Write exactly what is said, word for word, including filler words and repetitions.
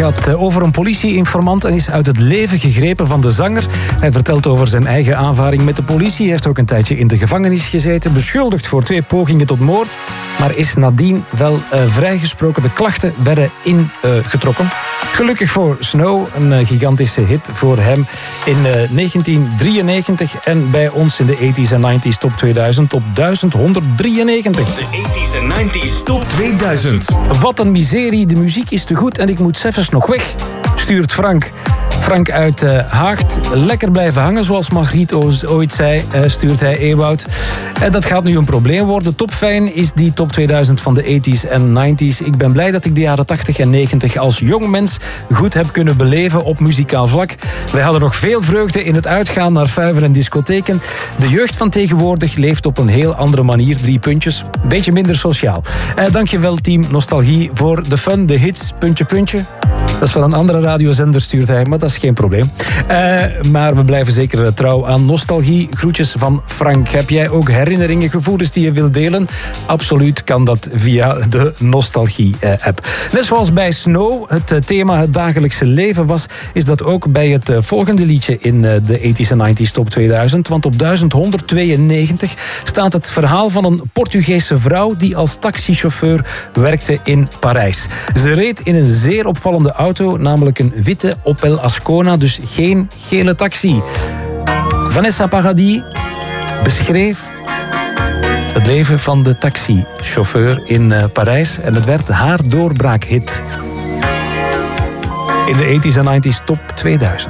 gaat over een politieinformant en is uit het leven gegrepen van de zanger. Hij vertelt over zijn eigen aanvaring met de politie. Hij heeft ook een tijdje in de gevangenis gezeten, beschuldigd voor twee pogingen tot moord, maar is nadien wel uh, vrijgesproken. De klachten werden ingetrokken. Uh, Gelukkig voor Snow, een uh, gigantische hit voor hem in uh, negentien drieënnegentig en bij ons in de tachtiger en negentiger Top tweeduizend op duizend honderddrieënnegentig. De tachtiger en negentiger Top tweeduizend. Wat een miserie, de muziek is te goed en ik moet zelfs nog weg, stuurt Frank. Frank uit uh, Haagt. Lekker blijven hangen, zoals Margriet ooit zei, uh, stuurt hij Ewoud. Uh, dat gaat nu een probleem worden. Topfijn is die top tweeduizend van de tachtigers en negentiger. Ik ben blij dat ik de jaren tachtig en negentig als jong mens goed heb kunnen beleven op muzikaal vlak. Wij hadden nog veel vreugde in het uitgaan naar fuiven en discotheken. De jeugd van tegenwoordig leeft op een heel andere manier. Drie puntjes. Beetje minder sociaal. Uh, dankjewel team Nostalgie voor de fun, de hits, puntje, puntje. Dat is van een andere radiozender, stuurt hij, maar dat is geen probleem. Uh, maar we blijven zeker trouw aan nostalgie. Groetjes van Frank. Heb jij ook herinneringen, gevoelens die je wilt delen? Absoluut kan dat via de Nostalgie-app. Net zoals bij Snow het thema het dagelijkse leven was, is dat ook bij het volgende liedje in de tachtigers en negentiger Top tweeduizend. Want op duizend honderdtweeënnegentig staat het verhaal van een Portugese vrouw die als taxichauffeur werkte in Parijs. Ze reed in een zeer opvallende auto, namelijk een witte Opel Ascona, dus geen gele taxi. Vanessa Paradis beschreef het leven van de taxichauffeur in uh, Parijs en het werd haar doorbraakhit in de tachtigers en negentiger Top tweeduizend.